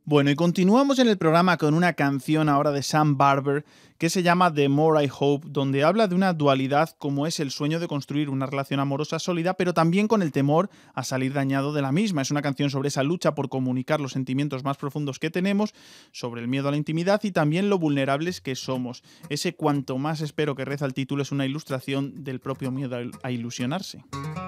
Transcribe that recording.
Bueno, y continuamos en el programa con una canción ahora de Sam Barber que se llama The More I Hope, donde habla de una dualidad como es el sueño de construir una relación amorosa sólida, pero también con el temor a salir dañado de la misma. Es una canción sobre esa lucha por comunicar los sentimientos más profundos que tenemos, sobre el miedo a la intimidad y también lo vulnerables que somos. Ese cuanto más espero que reza el título es una ilustración del propio miedo a ilusionarse.